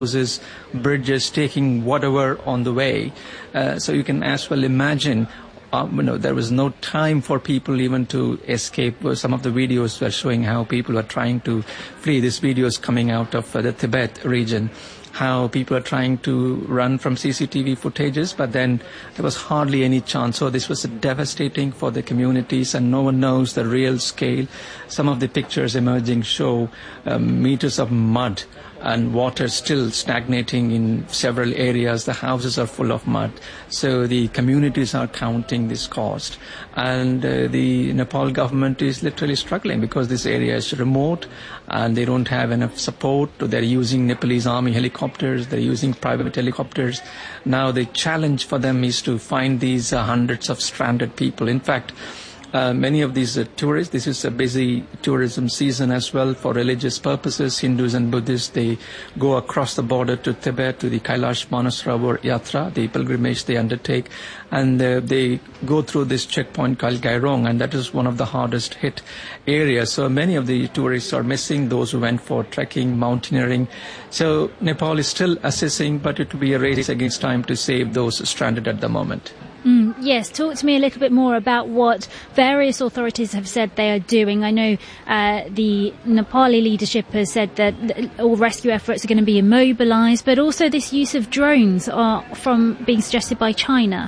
houses, bridges, taking whatever on the way. So you can as well imagine, there was no time for people even to escape. Some of the videos were showing how people were trying to flee. This video is coming out of the Tibet region, how people are trying to run from CCTV footages, but then there was hardly any chance. So this was devastating for the communities, and no one knows the real scale. Some of the pictures emerging show meters of mud and water still stagnating in several areas. The houses are full of mud. So the communities are counting this cost. And the Nepal government is literally struggling because this area is remote and they don't have enough support. They're using Nepalese army helicopters. They're using private helicopters. Now the challenge for them is to find these hundreds of stranded people. In fact, many of these tourists, this is a busy tourism season as well for religious purposes. Hindus and Buddhists, they go across the border to Tibet, to the Kailash Manasarovar Yatra, the pilgrimage they undertake, and they go through this checkpoint called Gairong, and that is one of the hardest hit areas. So many of the tourists are missing, those who went for trekking, mountaineering. So Nepal is still assessing, but it will be a race against time to save those stranded at the moment. Yes, talk to me a little bit more about what various authorities have said they are doing. I know the Nepali leadership has said that all rescue efforts are going to be immobilised, but also this use of drones from being suggested by China.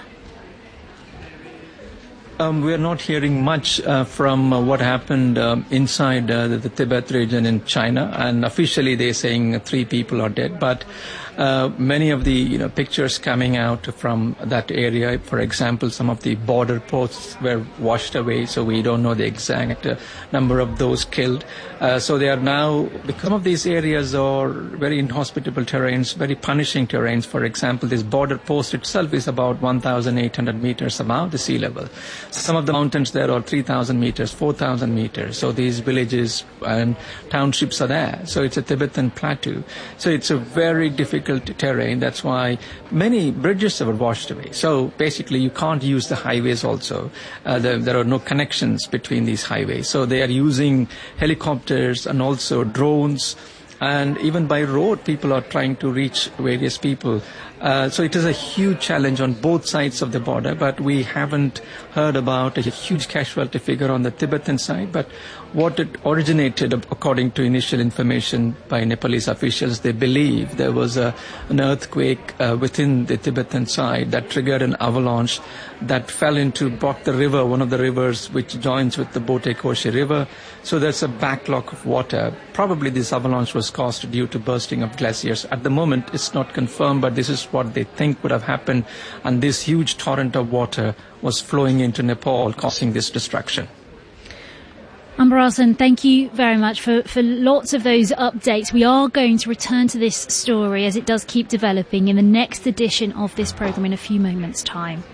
We are not hearing much from what happened inside the Tibet region in China, and officially they're saying 3 people are dead, but many of the pictures coming out from that area, for example, some of the border posts were washed away, so we don't know the exact number of those killed. So they are now, because some of these areas are very inhospitable terrains, very punishing terrains. For example, this border post itself is about 1,800 meters above the sea level. Some of the mountains there are 3,000 meters, 4,000 meters. So these villages and townships are there. So it's a Tibetan plateau. So it's a very difficult terrain. That's why many bridges were washed away. So basically you can't use the highways also. There are no connections between these highways. So they are using helicopters and also drones. And even by road, people are trying to reach various people. So it is a huge challenge on both sides of the border, but we haven't heard about a huge casualty figure on the Tibetan side. But what it originated, according to initial information by Nepalese officials, they believe there was an earthquake within the Tibetan side that triggered an avalanche that fell into Bok the river, one of the rivers which joins with the Bote Koshi river. So there's a backlog of water. Probably this avalanche was caused due to bursting of glaciers. At the moment, it's not confirmed, but this is what they think would have happened. And this huge torrent of water was flowing into Nepal, causing this destruction. Ambarasan, thank you very much for lots of those updates. We are going to return to this story as it does keep developing in the next edition of this programme in a few moments' time.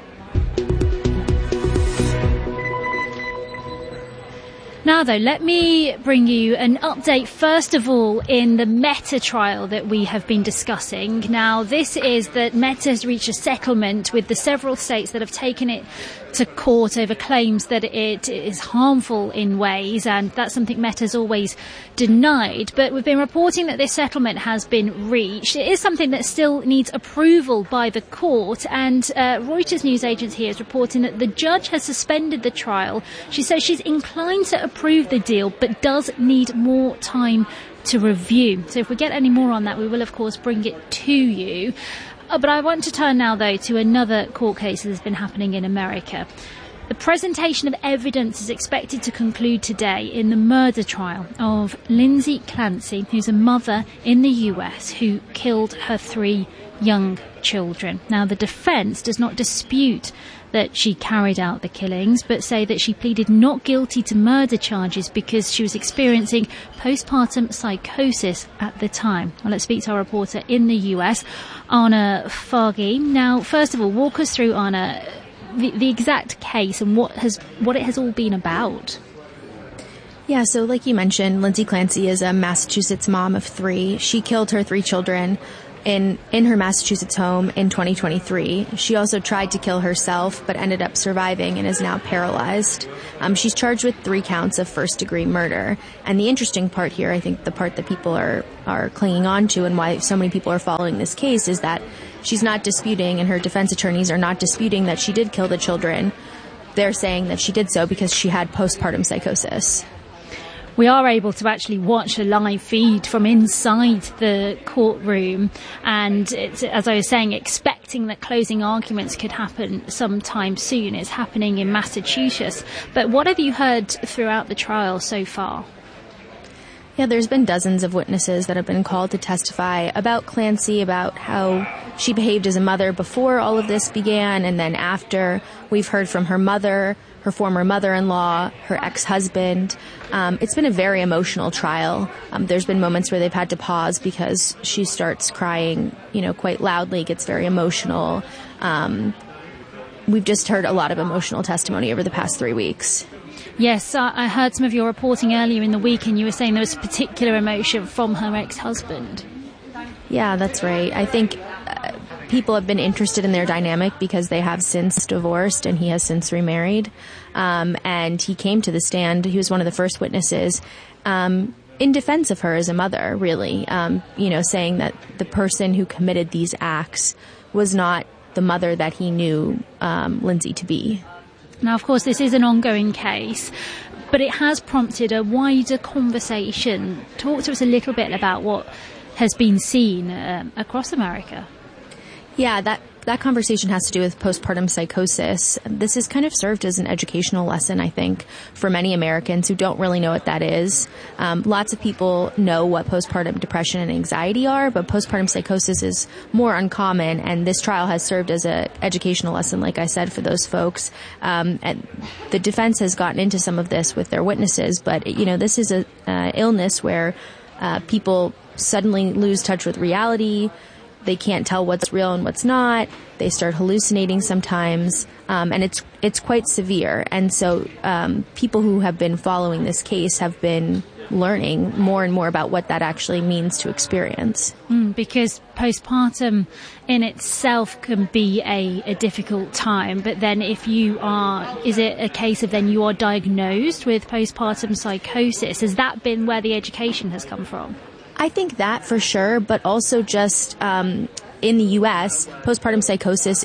Now, though, let me bring you an update, first of all, in the Meta trial that we have been discussing. Now, this is that Meta has reached a settlement with the several states that have taken it to court over claims that it is harmful in ways, and that's something Meta's always denied. But we've been reporting that this settlement has been reached. It is something that still needs approval by the court, and Reuters news agency is reporting that the judge has suspended the trial. She says she's inclined to approve the deal, but does need more time to review. So if we get any more on that, we will, of course, bring it to you. But I want to turn now, though, to another court case that has been happening in America. The presentation of evidence is expected to conclude today in the murder trial of Lindsay Clancy, who's a mother in the US who killed her 3 young children. Now, the defence does not dispute that she carried out the killings, but say that she pleaded not guilty to murder charges because she was experiencing postpartum psychosis at the time. Well, let's speak to our reporter in the US, Anna Fargi. Now, first of all, walk us through, Anna, the exact case and what it has all been about. Yeah, so like you mentioned, Lindsay Clancy is a Massachusetts mom of 3. She killed her 3 children in her Massachusetts home in 2023. She also tried to kill herself, but ended up surviving and is now paralyzed. She's charged with 3 counts of first-degree murder. And the interesting part here, I think the part that people are clinging on to and why so many people are following this case, is that she's not disputing, and her defense attorneys are not disputing, that she did kill the children. They're saying that she did so because she had postpartum psychosis. We are able to actually watch a live feed from inside the courtroom, and it's, as I was saying, expecting that closing arguments could happen sometime soon. It's happening in Massachusetts. But what have you heard throughout the trial so far? Yeah, there's been dozens of witnesses that have been called to testify about Clancy, about how she behaved as a mother before all of this began and then after. We've heard from her mother, her former mother-in-law, her ex-husband. It's been a very emotional trial. There's been moments where they've had to pause because she starts crying, quite loudly, gets very emotional. We've just heard a lot of emotional testimony over the past 3 weeks. Yes, I heard some of your reporting earlier in the week, and you were saying there was particular emotion from her ex-husband. Yeah, that's right. I think people have been interested in their dynamic because they have since divorced and he has since remarried. And he came to the stand. He was one of the first witnesses in defense of her as a mother, really, saying that the person who committed these acts was not the mother that he knew Lindsay to be. Now, of course, this is an ongoing case, but it has prompted a wider conversation. Talk to us a little bit about what has been seen across America. Yeah, that conversation has to do with postpartum psychosis. This has kind of served as an educational lesson, I think, for many Americans who don't really know what that is. Lots of people know what postpartum depression and anxiety are, but postpartum psychosis is more uncommon, and this trial has served as an educational lesson, like I said, for those folks. And the defense has gotten into some of this with their witnesses, but, this is an illness where people suddenly lose touch with reality. They can't tell what's real and what's not. They start hallucinating sometimes, and it's quite severe. And so people who have been following this case have been learning more and more about what that actually means to experience. Because postpartum in itself can be a difficult time, but then if you are, is it a case of then you are diagnosed with postpartum psychosis? Has that been where the education has come from? I think that for sure, but also just in the U.S., postpartum psychosis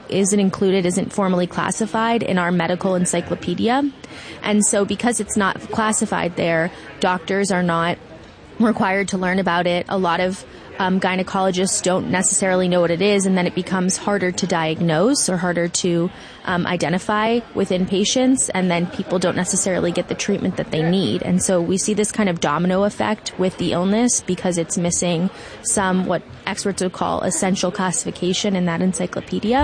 isn't formally classified in our medical encyclopedia. And so because it's not classified there, doctors are not required to learn about it. A lot of gynecologists don't necessarily know what it is, and then it becomes harder to diagnose or harder to identify within patients, and then people don't necessarily get the treatment that they need. And so we see this kind of domino effect with the illness because it's missing some what experts would call essential classification in that encyclopedia.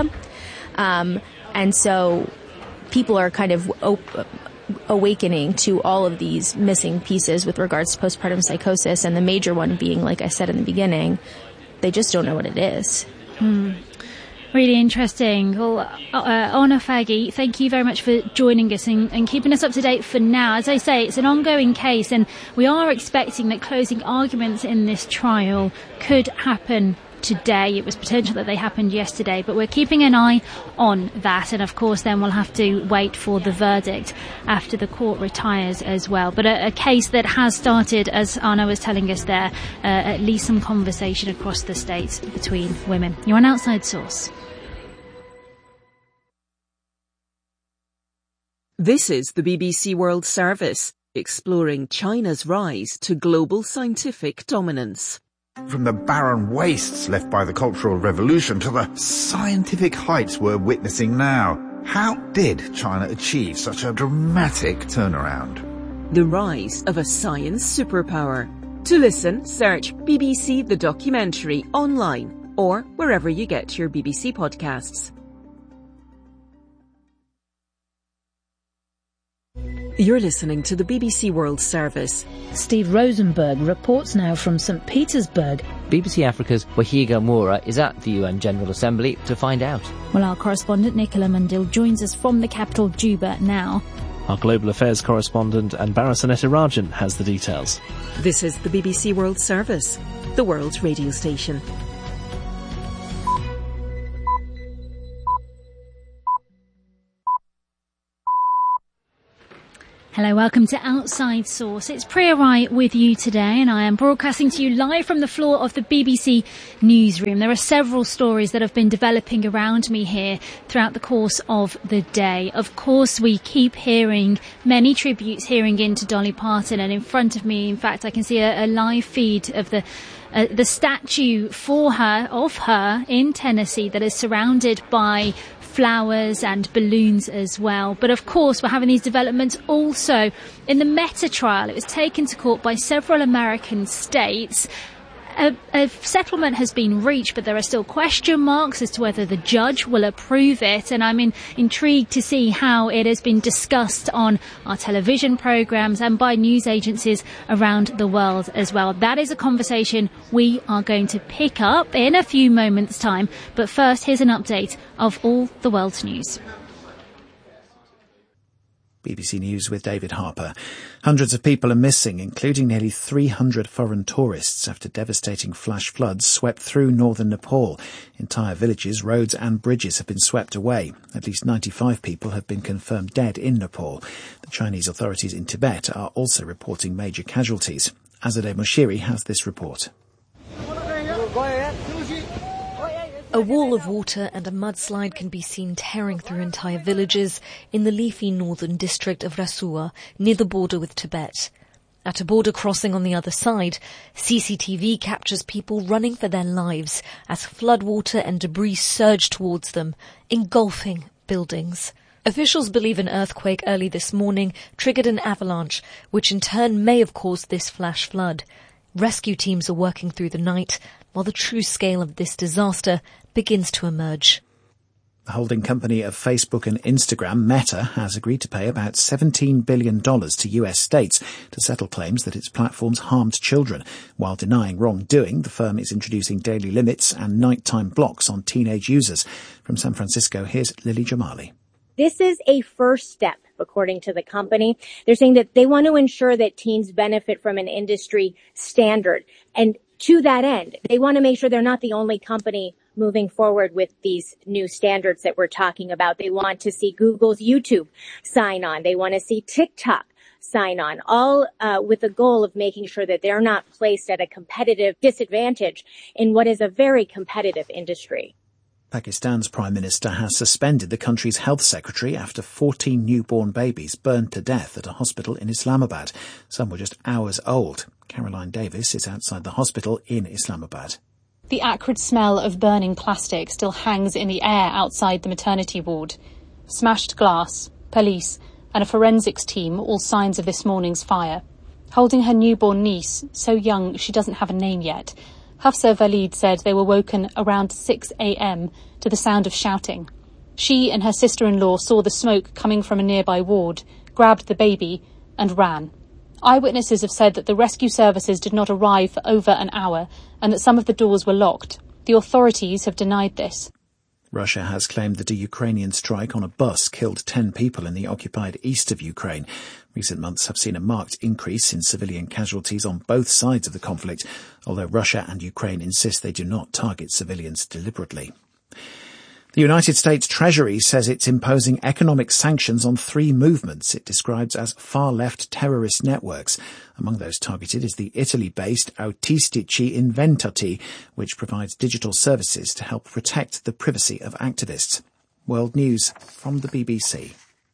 And so people are kind of awakening to all of these missing pieces with regards to postpartum psychosis, and the major one being, like I said in the beginning, they just don't know what it is. Really interesting. Well, Honor Faggy, thank you very much for joining us and keeping us up to date for now. As I say, it's an ongoing case, and we are expecting that closing arguments in this trial could happen today. It was potential that they happened yesterday, but we're keeping an eye on that, and of course then we'll have to wait for the verdict after the court retires as well. But a case that has started, as Anna was telling us there, at least some conversation across the states between women. You're on Outside Source. This is the BBC World Service, exploring China's rise to global scientific dominance. From the barren wastes left by the Cultural Revolution to the scientific heights we're witnessing now, how did China achieve such a dramatic turnaround? The rise of a science superpower. To listen, search BBC The Documentary online or wherever you get your BBC podcasts. You're listening to the BBC World Service. Steve Rosenberg reports now from St. Petersburg. BBC Africa's Wahiga Moura is at the UN General Assembly to find out. Well, our correspondent Nicola Mundil joins us from the capital, Juba, now. Our Global Affairs correspondent Anbara Sonetirajan has the details. This is the BBC World Service, the world's radio station. Hello, welcome to Outside Source. It's Priya Rai with you today, and I am broadcasting to you live from the floor of the BBC newsroom. There are several stories that have been developing around me here throughout the course of the day. Of course, we keep hearing many tributes hearing into Dolly Parton, and in front of me, in fact, I can see a live feed of the statue of her in Tennessee that is surrounded by flowers and balloons as well. But of course, we're having these developments also in the Meta trial. It was taken to court by several American states. A settlement has been reached, but there are still question marks as to whether the judge will approve it. And I'm intrigued to see how it has been discussed on our television programmes and by news agencies around the world as well. That is a conversation we are going to pick up in a few moments' time. But first, here's an update of all the world's news. BBC News with David Harper. Hundreds of people are missing, including nearly 300 foreign tourists, after devastating flash floods swept through northern Nepal. Entire villages, roads and bridges have been swept away. At least 95 people have been confirmed dead in Nepal. The Chinese authorities in Tibet are also reporting major casualties. Azadeh Moshiri has this report. A wall of water and a mudslide can be seen tearing through entire villages in the leafy northern district of Rasuwa, near the border with Tibet. At a border crossing on the other side, CCTV captures people running for their lives as floodwater and debris surge towards them, engulfing buildings. Officials believe an earthquake early this morning triggered an avalanche, which in turn may have caused this flash flood. Rescue teams are working through the night, while the true scale of this disaster begins to emerge. The holding company of Facebook and Instagram, Meta, has agreed to pay about $17 billion to US states to settle claims that its platforms harmed children. While denying wrongdoing, the firm is introducing daily limits and nighttime blocks on teenage users. From San Francisco, here's Lily Jamali. This is a first step, according to the company. They're saying that they want to ensure that teens benefit from an industry standard. And to that end, they want to make sure they're not the only company moving forward with these new standards that we're talking about. They want to see Google's YouTube sign on. They want to see TikTok sign on, all with the goal of making sure that they're not placed at a competitive disadvantage in what is a very competitive industry. Pakistan's Prime Minister has suspended the country's health secretary after 14 newborn babies burned to death at a hospital in Islamabad. Some were just hours old. Caroline Davis is outside the hospital in Islamabad. The acrid smell of burning plastic still hangs in the air outside the maternity ward. Smashed glass, police and a forensics team, all signs of this morning's fire. Holding her newborn niece, so young she doesn't have a name yet, Hafsa Valid said they were woken around 6 a.m. to the sound of shouting. She and her sister-in-law saw the smoke coming from a nearby ward, grabbed the baby and ran. Eyewitnesses have said that the rescue services did not arrive for over an hour and that some of the doors were locked. The authorities have denied this. Russia has claimed that a Ukrainian strike on a bus killed 10 people in the occupied east of Ukraine. Recent months have seen a marked increase in civilian casualties on both sides of the conflict, although Russia and Ukraine insist they do not target civilians deliberately. The United States Treasury says it's imposing economic sanctions on 3 movements it describes as far-left terrorist networks. Among those targeted is the Italy-based Autistici Inventati, which provides digital services to help protect the privacy of activists. World News from the BBC.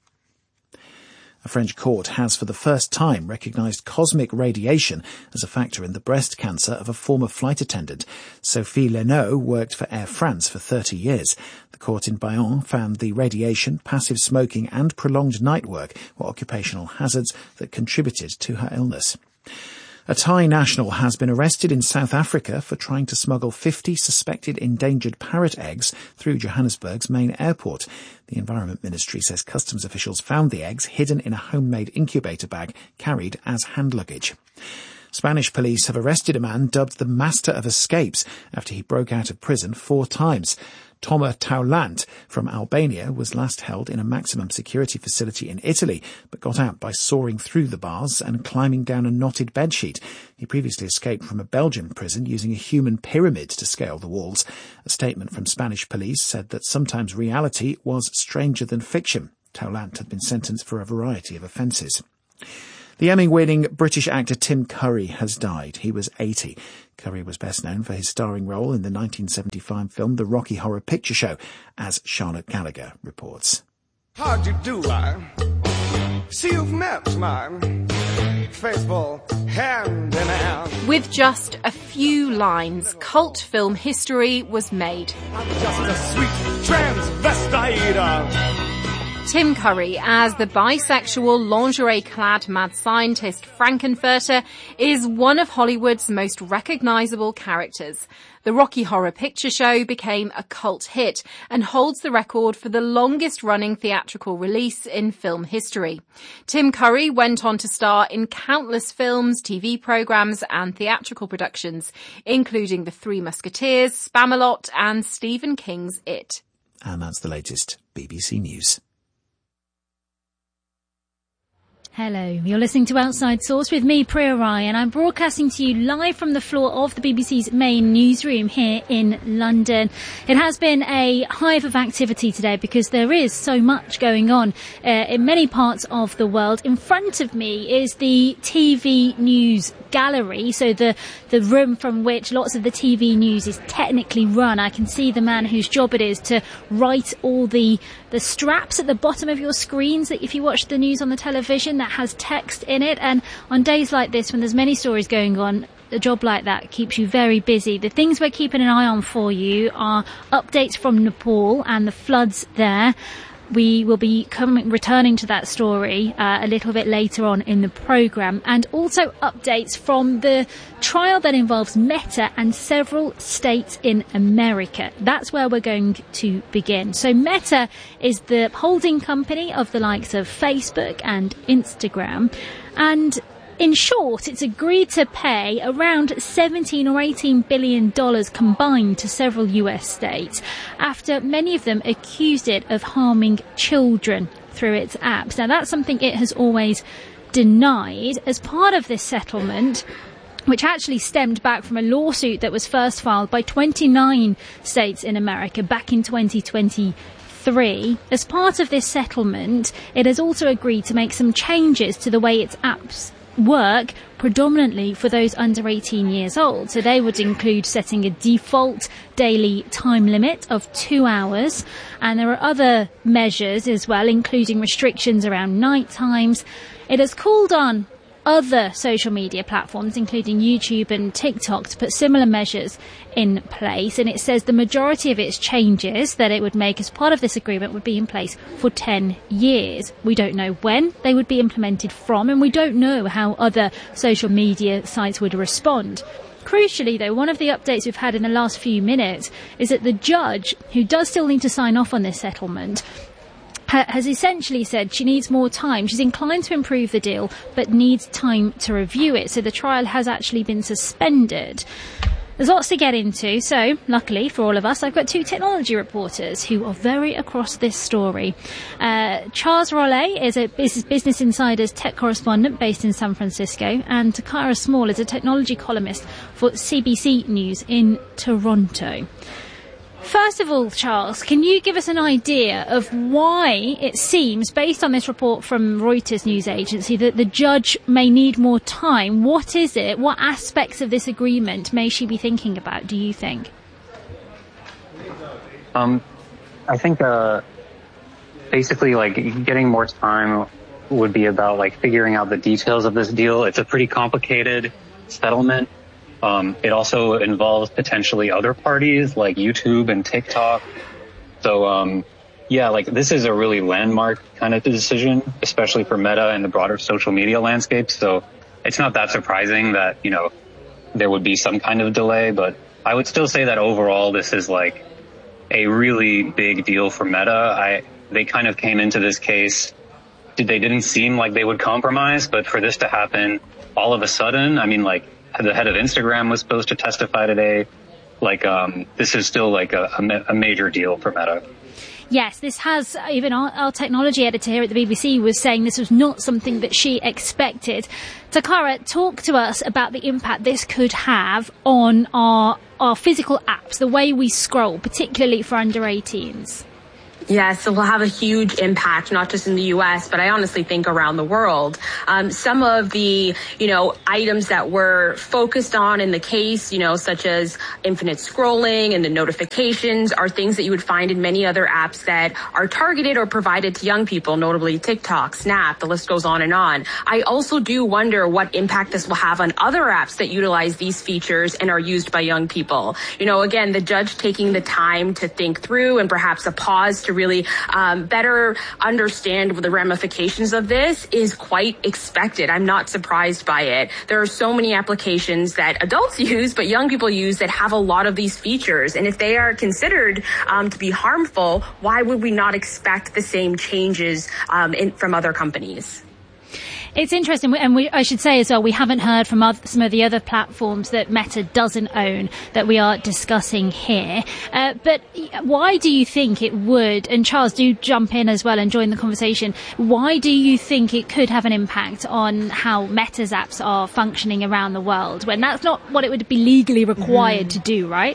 A French court has for the first time recognised cosmic radiation as a factor in the breast cancer of a former flight attendant. Sophie Leno worked for Air France for 30 years. The court in Bayonne found the radiation, passive smoking and prolonged night work were occupational hazards that contributed to her illness. A Thai national has been arrested in South Africa for trying to smuggle 50 suspected endangered parrot eggs through Johannesburg's main airport. The Environment Ministry says customs officials found the eggs hidden in a homemade incubator bag carried as hand luggage. Spanish police have arrested a man dubbed the Master of Escapes after he broke out of prison 4 times. Toma Taulant from Albania was last held in a maximum security facility in Italy, but got out by soaring through the bars and climbing down a knotted bedsheet. He previously escaped from a Belgian prison using a human pyramid to scale the walls. A statement from Spanish police said that sometimes reality was stranger than fiction. Taulant had been sentenced for a variety of offences. The Emmy-winning British actor Tim Curry has died. He was 80. Curry was best known for his starring role in the 1975 film The Rocky Horror Picture Show, as Charlotte Gallagher reports. How'd you do, see you've met my faithful hand in hand. With just a few lines, cult film history was made. I'm just a sweet transvestite. Tim Curry, as the bisexual, lingerie-clad mad scientist Frankenfurter, is one of Hollywood's most recognisable characters. The Rocky Horror Picture Show became a cult hit and holds the record for the longest-running theatrical release in film history. Tim Curry went on to star in countless films, TV programmes and theatrical productions, including The Three Musketeers, Spamalot and Stephen King's It. And that's the latest BBC News. Hello, you're listening to Outside Source with me, Priya Rai, and I'm broadcasting to you live from the floor of the BBC's main newsroom here in London. It has been a hive of activity today because there is so much going on in many parts of the world. In front of me is the TV news gallery, so the room from which lots of the TV news is technically run. I can see the man whose job it is to write all the straps at the bottom of your screens that if you watch the news on the television that has text in it. And on days like this when there's many stories going on, a job like that keeps you very busy. The things we're keeping an eye on for you are updates from Nepal and the floods there. We will be returning to that story a little bit later on in the programme, and also updates from the trial that involves Meta and several states in America. That's where we're going to begin. So Meta is the holding company of the likes of Facebook and Instagram, and in short, it's agreed to pay around $17 or $18 billion combined to several US states after many of them accused it of harming children through its apps. Now, that's something it has always denied. As part of this settlement, which actually stemmed back from a lawsuit that was first filed by 29 states in America back in 2023, as part of this settlement, it has also agreed to make some changes to the way its apps work, predominantly for those under 18 years old. So they would include setting a default daily time limit of 2 hours. And there are other measures as well, including restrictions around night times. It has called on other social media platforms, including YouTube and TikTok, to put similar measures in place. And it says the majority of its changes that it would make as part of this agreement would be in place for 10 years. We don't know when they would be implemented from, and we don't know how other social media sites would respond. Crucially, though, one of the updates we've had in the last few minutes is that the judge, who does still need to sign off on this settlement, has essentially said she needs more time. She's inclined to improve the deal, but needs time to review it. So the trial has actually been suspended. There's lots to get into, so luckily for all of us, I've got two technology reporters who are very across this story. Charles Rollet is a Business Insider's tech correspondent based in San Francisco, and Takara Small is a technology columnist for CBC News in Toronto. First of all, Charles, can you give us an idea of why it seems, based on this report from Reuters news agency, that the judge may need more time? What is it? What aspects of this agreement may she be thinking about, do you think? I think basically getting more time would be about figuring out the details of this deal. It's a pretty complicated settlement. It also involves potentially other parties like YouTube and TikTok. So, this is a really landmark kind of decision, especially for Meta and the broader social media landscape. So it's not that surprising that, there would be some kind of delay, but I would still say that overall this is a really big deal for Meta. They kind of came into this case, they didn't seem like they would compromise, but for this to happen all of a sudden, the head of Instagram was supposed to testify today. like this is still like a major deal for Meta. Yes, this has, even our technology editor here at the BBC was saying this was not something that she expected. Takara, talk to us about the impact this could have on our physical apps, the way we scroll, particularly for under 18s. Yes, it will have a huge impact, not just in the U.S., but I honestly think around the world. Some of the, items that we're focused on in the case, such as infinite scrolling and the notifications are things that you would find in many other apps that are targeted or provided to young people, notably TikTok, Snap, the list goes on and on. I also do wonder what impact this will have on other apps that utilize these features and are used by young people. Again, the judge taking the time to think through and perhaps a pause to really better understand the ramifications of this is quite expected. I'm not surprised by it. There are so many applications that adults use, but young people use that have a lot of these features. And if they are considered to be harmful, why would we not expect the same changes from other companies? It's interesting, and I should say as well, we haven't heard from some of the other platforms that Meta doesn't own that we are discussing here. But why do you think it would, and Charles, do jump in as well and join the conversation, why do you think it could have an impact on how Meta's apps are functioning around the world, when that's not what it would be legally required to do, right?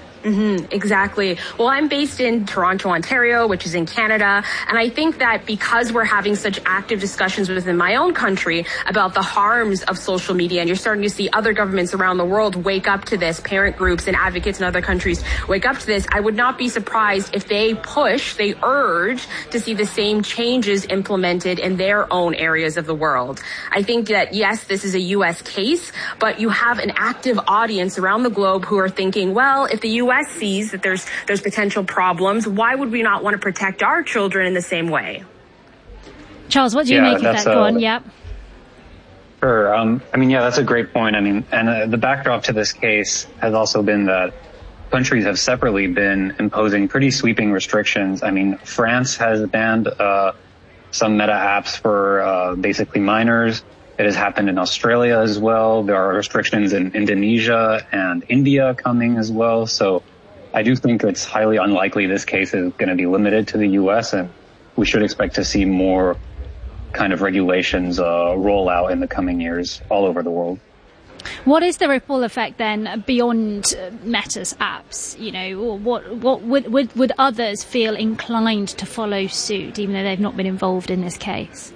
Exactly. Well, I'm based in Toronto, Ontario, which is in Canada. And I think that because we're having such active discussions within my own country about the harms of social media, and you're starting to see other governments around the world wake up to this, parent groups and advocates in other countries wake up to this, I would not be surprised if they urge to see the same changes implemented in their own areas of the world. I think that, yes, this is a U.S. case, but you have an active audience around the globe who are thinking, well, if the U.S. sees that there's potential problems, why would we not want to protect our children in the same way? Charles, what do you make of that? Go on, yeah. Sure. That's a great point. And the backdrop to this case has also been that countries have separately been imposing pretty sweeping restrictions. France has banned some Meta apps for basically minors. It has happened in Australia as well. There are restrictions in Indonesia and India coming as well. So I do think it's highly unlikely this case is going to be limited to the U.S. and we should expect to see more kind of regulations roll out in the coming years all over the world. What is the ripple effect then beyond Meta's apps? What would others feel inclined to follow suit, even though they've not been involved in this case?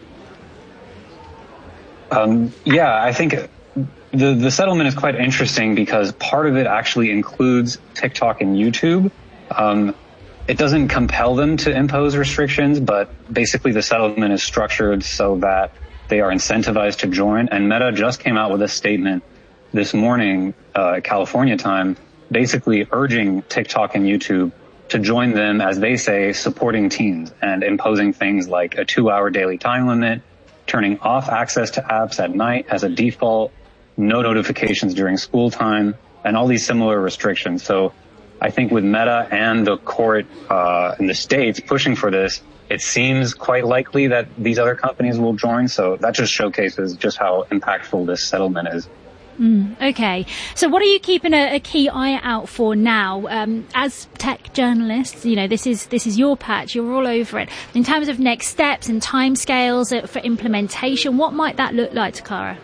I think the settlement is quite interesting because part of it actually includes TikTok and YouTube. It doesn't compel them to impose restrictions, but basically the settlement is structured so that they are incentivized to join. And Meta just came out with a statement this morning, California time, basically urging TikTok and YouTube to join them, as they say, supporting teens and imposing things like a 2-hour daily time limit, turning off access to apps at night as a default, no notifications during school time, and all these similar restrictions. So I think with Meta and the court in the States pushing for this, it seems quite likely that these other companies will join. So that just showcases just how impactful this settlement is. Okay. So what are you keeping a key eye out for now? As tech journalists, this is your patch. You're all over it. In terms of next steps and timescales for implementation, what might that look like, Takara?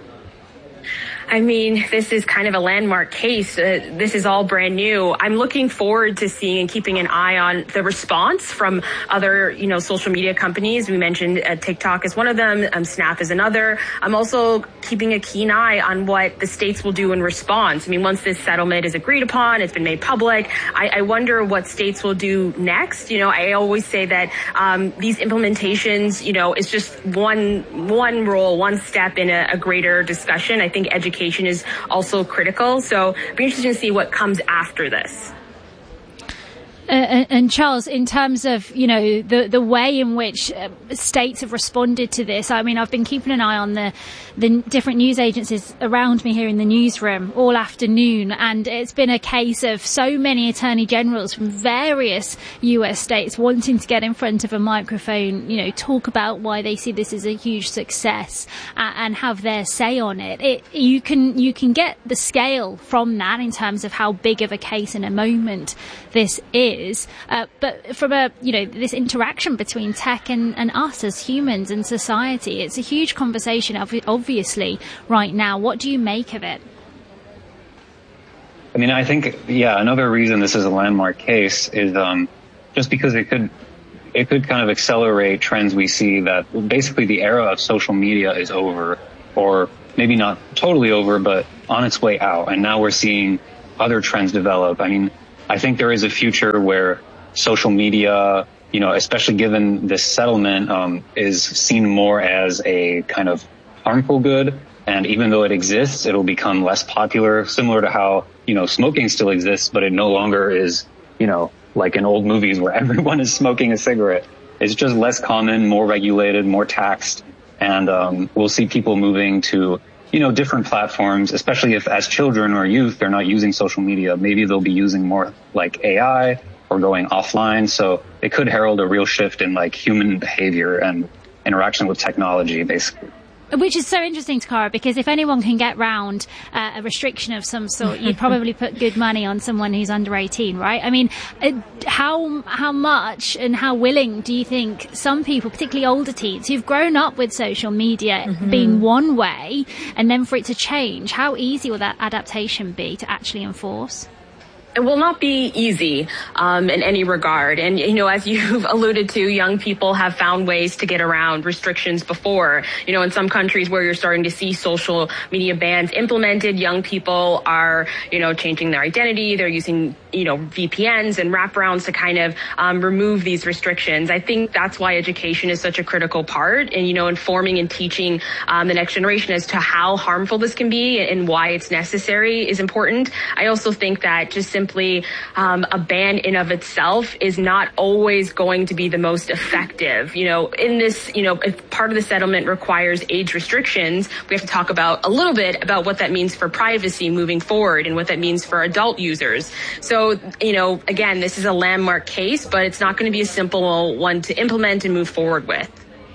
This is kind of a landmark case. This is all brand new. I'm looking forward to seeing and keeping an eye on the response from other, social media companies. We mentioned TikTok is one of them. Snap is another. I'm also keeping a keen eye on what the states will do in response. Once this settlement is agreed upon, it's been made public, I wonder what states will do next. I always say that these implementations, is just one role, one step in a greater discussion. I think education is also critical. So it'll be interesting to see what comes after this. And Charles, in terms of, the way in which states have responded to this, I mean, I've been keeping an eye on the different news agencies around me here in the newsroom all afternoon, and it's been a case of so many attorney generals from various US states wanting to get in front of a microphone, talk about why they see this as a huge success and have their say on it. You can get the scale from that in terms of how big of a case in a moment this is, but from this interaction between tech and us as humans and society, it's a huge conversation obviously right now. What do you make of it? I mean, I think, another reason this is a landmark case is just because it could kind of accelerate trends we see that basically the era of social media is over, or maybe not totally over, but on its way out. And now we're seeing other trends develop. I mean, I think there is a future where social media, especially given this settlement, is seen more as a kind of harmful good. And even though it exists, it'll become less popular, similar to how, smoking still exists, but it no longer is, like in old movies where everyone is smoking a cigarette. It's just less common, more regulated, more taxed. And we'll see people moving to, different platforms, especially if as children or youth, they're not using social media. Maybe they'll be using more like AI or going offline. So it could herald a real shift in like human behavior and interaction with technology, basically. Which is so interesting, Takara, because if anyone can get round a restriction of some sort, you'd probably put good money on someone who's under 18, right? I mean, how much and how willing do you think some people, particularly older teens, who've grown up with social media being one way, and then for it to change, how easy will that adaptation be to actually enforce? It will not be easy in any regard. And, as you've alluded to, young people have found ways to get around restrictions before. In some countries where you're starting to see social media bans implemented, young people are, changing their identity. They're using, VPNs and wraparounds to kind of remove these restrictions. I think that's why education is such a critical part, and, informing and teaching the next generation as to how harmful this can be and why it's necessary is important. I also think that just simply a ban in of itself is not always going to be the most effective. In this, if part of the settlement requires age restrictions, we have to talk about a little bit about what that means for privacy moving forward and what that means for adult users. So, again, this is a landmark case, but it's not going to be a simple one to implement and move forward with.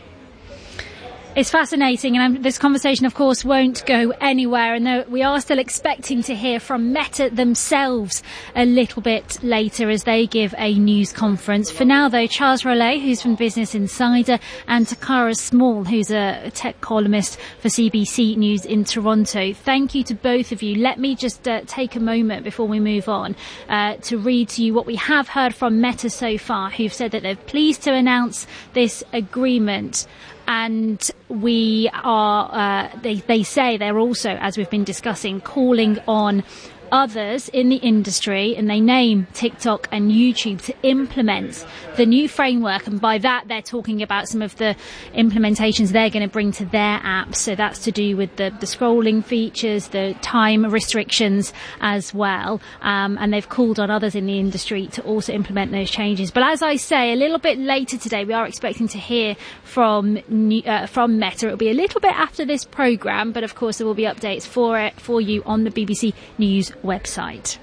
It's fascinating, and this conversation, of course, won't go anywhere, and we are still expecting to hear from Meta themselves a little bit later as they give a news conference. For now, though, Charles Rollet, who's from Business Insider, and Takara Small, who's a tech columnist for CBC News in Toronto, thank you to both of you. Let me just take a moment before we move on to read to you what we have heard from Meta so far, who've said that they're pleased to announce this agreement. And we are, they say they're also, as we've been discussing, calling on others in the industry, and they name TikTok and YouTube, to implement the new framework. And by that, they're talking about some of the implementations they're going to bring to their apps. So that's to do with the scrolling features, the time restrictions as well. And they've called on others in the industry to also implement those changes. But as I say, a little bit later today, we are expecting to hear from Meta. It'll be a little bit after this programme, but of course there will be updates for you on the BBC News website.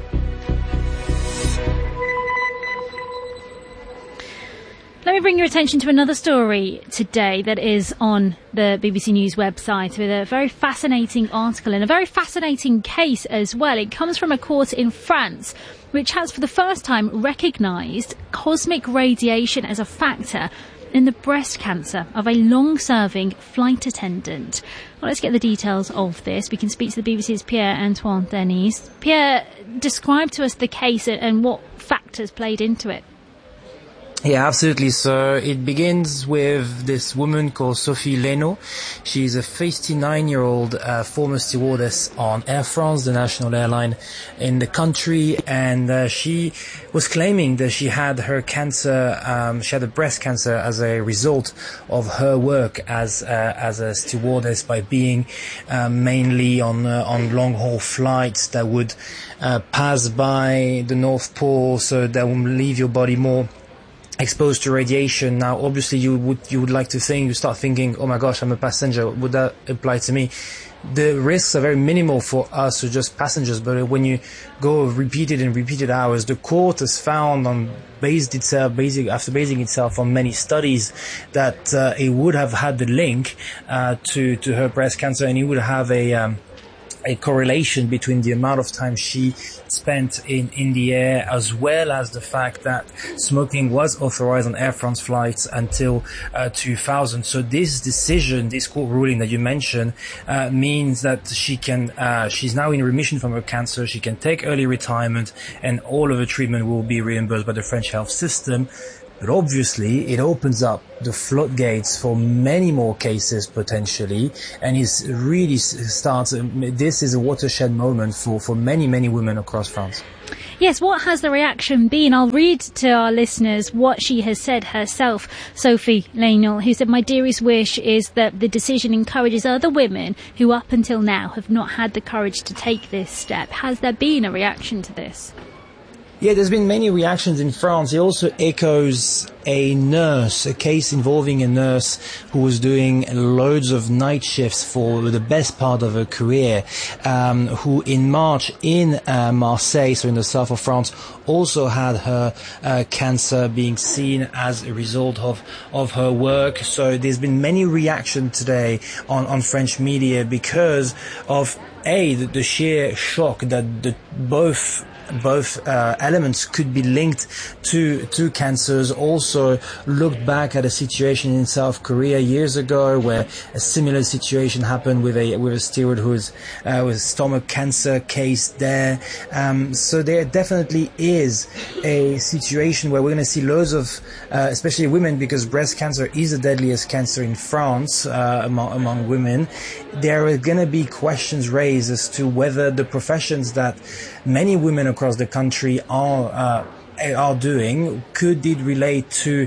Let me bring your attention to another story today that is on the BBC News website with a very fascinating article and a very fascinating case as well. It comes from a court in France which has for the first time recognised cosmic radiation as a factor in the breast cancer of a long-serving flight attendant. Well, let's get the details of this. We can speak to the BBC's Pierre-Antoine Denis. Pierre, describe to us the case and what factors played into it. Yeah, absolutely. So it begins with this woman called Sophie Leno. She's a 59-year-old former stewardess on Air France, the national airline in the country, and she was claiming that she had her cancer, she had a breast cancer as a result of her work as a stewardess, by being mainly on long-haul flights that would pass by the North Pole, so that will leave your body more exposed to radiation. Now, obviously, you would like to think, you start thinking, oh my gosh, I'm a passenger, would that apply to me? The risks are very minimal for us, who just passengers, but when you go repeated hours, the court has found, after basing itself on many studies, that it would have had the link to her breast cancer, and it would have a correlation between the amount of time she spent in the air, as well as the fact that smoking was authorized on Air France flights until 2000. So this decision, this court ruling that you mentioned, means that she's now in remission from her cancer. She can take early retirement, and all of her treatment will be reimbursed by the French health system. But obviously, it opens up the floodgates for many more cases potentially, and this is a watershed moment for many, many women across France. Yes, what has the reaction been? I'll read to our listeners what she has said herself, Sophie Leno, who said, "My dearest wish is that the decision encourages other women who up until now have not had the courage to take this step." Has there been a reaction to this? Yeah, there's been many reactions in France. It also echoes a case involving a nurse who was doing loads of night shifts for the best part of her career, who in March in Marseille, so in the south of France, also had her cancer being seen as a result of her work. So there's been many reactions today on French media because of the sheer shock that both elements could be linked to cancers. Also looked back at a situation in South Korea years ago where a similar situation happened with a steward who was stomach cancer case there. So there definitely is a situation where we're going to see loads of, especially women, because breast cancer is the deadliest cancer in France among women. There are going to be questions raised as to whether the professions that many women across the country are doing, could it relate to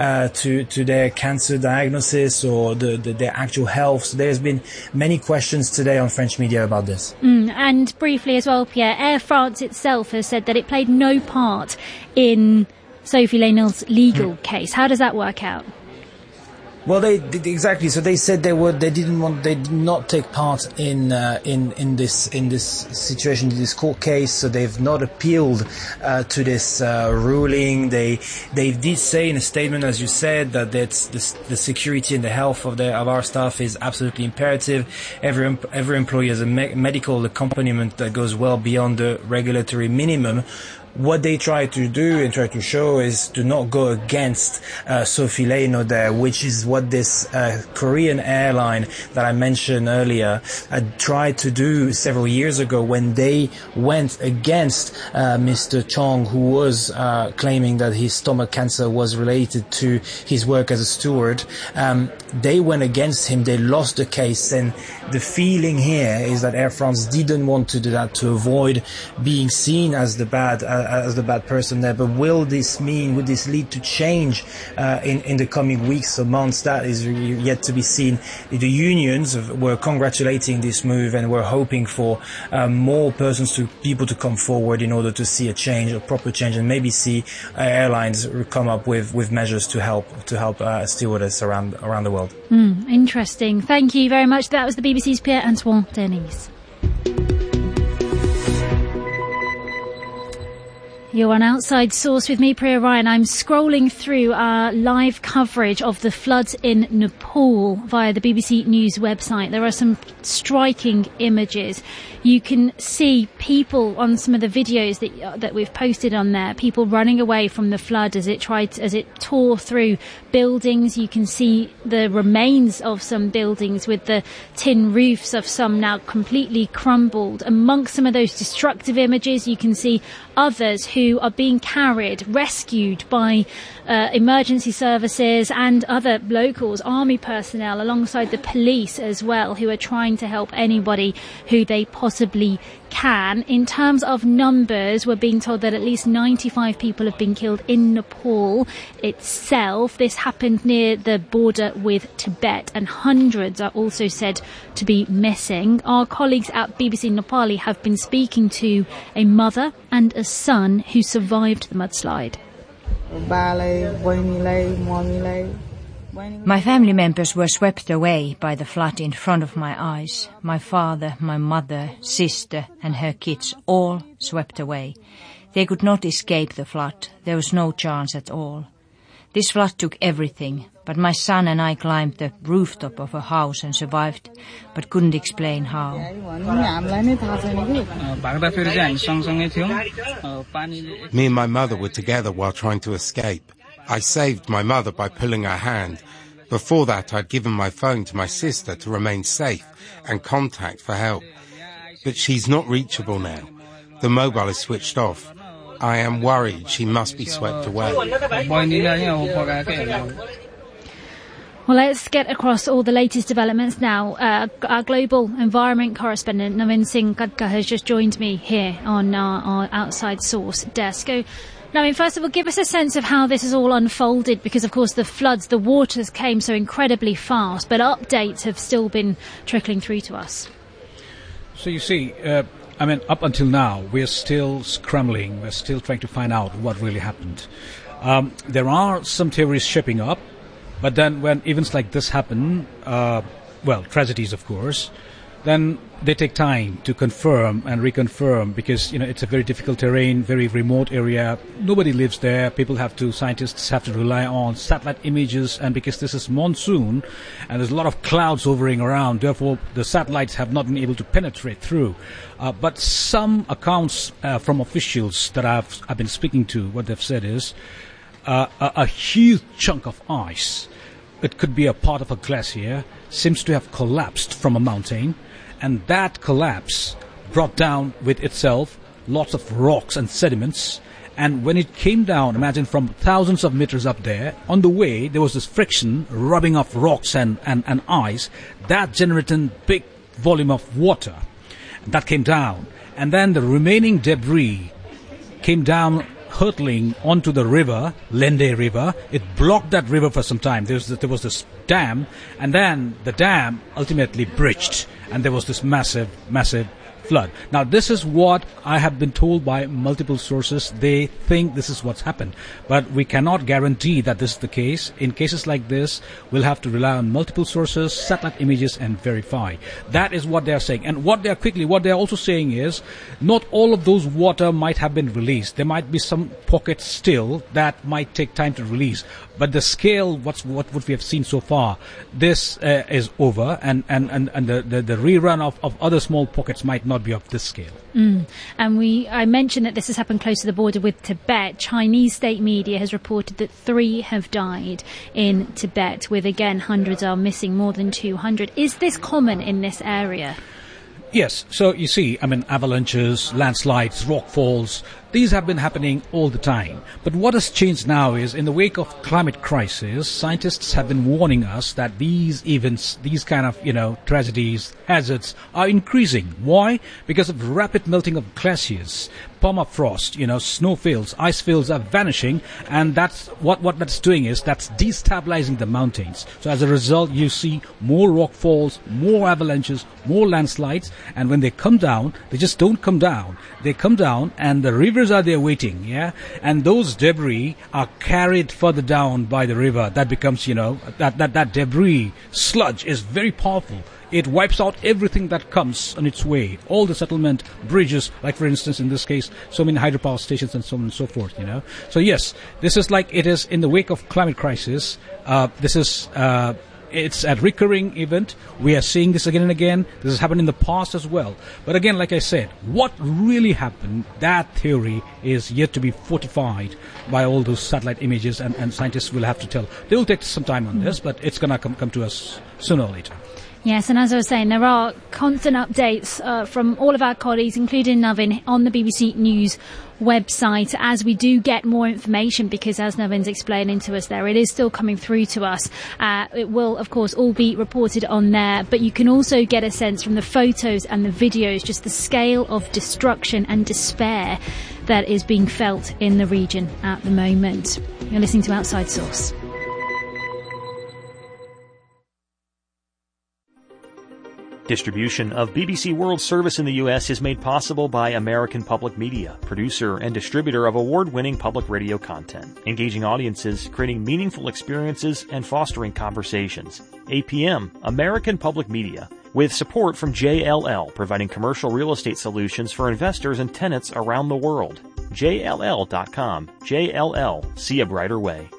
their cancer diagnosis or their actual health? So there's been many questions today on French media about this. And briefly as well, Pierre, Air France itself has said that it played no part in Sophie Leno's legal case. How does that work out? Well, they exactly. So they said they did not take part in this situation, in this court case. So they've not appealed to this ruling. They did say in a statement, as you said, that the security and the health of our staff is absolutely imperative. Every employee has a medical accompaniment that goes well beyond the regulatory minimum. What they try to do and try to show is to not go against Sophie Leno there, which is what this Korean airline that I mentioned earlier tried to do several years ago when they went against Mr. Chong, who was claiming that his stomach cancer was related to his work as a steward. They went against him. They lost the case, and the feeling here is that Air France didn't want to do that to avoid being seen as the bad person there. But would this lead to change in the coming weeks or months? That is yet to be seen. The unions were congratulating this move and were hoping for more people to come forward in order to see a proper change, and maybe see airlines come up with measures to help stewardess around the world. Interesting. Thank you very much. That was the BBC's Pierre-Antoine Denis. You're on Outside Source with me, Priya Ryan. I'm scrolling through our live coverage of the floods in Nepal via the BBC News website. There are some striking images. You can see people on some of the videos that we've posted on there, people running away from the flood as it tore through buildings. You can see the remains of some buildings with the tin roofs of some now completely crumbled. Amongst some of those destructive images, you can see others who who are being rescued by emergency services and other locals, army personnel, alongside the police as well, who are trying to help anybody who they possibly can. In terms of numbers, we're being told that at least 95 people have been killed in Nepal itself. This happened near the border with Tibet, and hundreds are also said to be missing. Our colleagues at BBC Nepali have been speaking to a mother and a son who survived the mudslide. My family members were swept away by the flood in front of my eyes. My father, my mother, sister and her kids, all swept away. They could not escape the flood. There was no chance at all. This flood took everything, but my son and I climbed the rooftop of a house and survived, but couldn't explain how. Me and my mother were together while trying to escape. I saved my mother by pulling her hand. Before that, I'd given my phone to my sister to remain safe and contact for help. But she's not reachable now. The mobile is switched off. I am worried she must be swept away. Well, let's get across all the latest developments now. Our global environment correspondent, Navin Singh Kadka, has just joined me here on our Outside Source desk. So, Navin, first of all, give us a sense of how this has all unfolded, because, of course, the floods, the waters came so incredibly fast, but updates have still been trickling through to us. So you see, up until now, we're still scrambling. We're still trying to find out what really happened. There are some theories shaping up, but then when events like this happen, tragedies, of course, then they take time to confirm and reconfirm, because, it's a very difficult terrain, very remote area. Nobody lives there. Scientists have to rely on satellite images, and because this is monsoon and there's a lot of clouds hovering around, therefore the satellites have not been able to penetrate through. But some accounts from officials that I've been speaking to, what they've said is a huge chunk of ice, it could be a part of a glacier, seems to have collapsed from a mountain. And that collapse brought down with itself lots of rocks and sediments. And when it came down, imagine from thousands of meters up there, on the way there was this friction rubbing off rocks and ice. That generated big volume of water. That came down. And then the remaining debris came down, hurtling onto the river, Lende River. It blocked that river for some time. There was this dam, and then the dam ultimately breached, and there was this massive flood. Now, this is what I have been told by multiple sources. They think this is what's happened, but we cannot guarantee that this is the case. In cases like this, we'll have to rely on multiple sources, satellite images, and verify. That is what they're saying. And what they're also saying is, not all of those water might have been released. There might be some pockets still that might take time to release. But the scale, what we have seen so far, this is over, and the rerun of other small pockets might not be of this scale. And I mentioned that this has happened close to the border with Tibet. Chinese state media has reported that 3 have died in Tibet, with again hundreds are missing, more than 200. Is this common in this area? Yes. So you see, avalanches, landslides, rockfalls, these have been happening all the time. But what has changed now is, in the wake of climate crisis, scientists have been warning us that these events, these kind of, tragedies, hazards are increasing. Why? Because of rapid melting of glaciers, permafrost, snowfields, ice fields are vanishing, and that's what that's doing is that's destabilizing the mountains. So as a result, you see more rockfalls, more avalanches, more landslides, and when they come down, they just don't come down. They come down, and the rivers are there waiting, and those debris are carried further down by the river. That becomes, that debris sludge is very powerful. It wipes out everything that comes on its way. All the settlement, bridges, like for instance in this case, so many hydropower stations and so on and so forth, So yes, this is like it is in the wake of climate crisis. It's a recurring event. We are seeing this again and again. This has happened in the past as well. But again, like I said, what really happened, that theory is yet to be fortified by all those satellite images, and scientists will have to tell. They will take some time on this, but it's going to come to us sooner or later. Yes, and as I was saying, there are constant updates from all of our colleagues, including Navin, on the BBC News website as we do get more information, because as Navin's explaining to us there, it is still coming through to us. It will, of course, all be reported on there, but you can also get a sense from the photos and the videos, just the scale of destruction and despair that is being felt in the region at the moment. You're listening to Outside Source. Distribution of BBC World Service in the U.S. is made possible by American Public Media, producer and distributor of award-winning public radio content, engaging audiences, creating meaningful experiences, and fostering conversations. APM, American Public Media, with support from JLL, providing commercial real estate solutions for investors and tenants around the world. JLL.com. JLL. See a brighter way.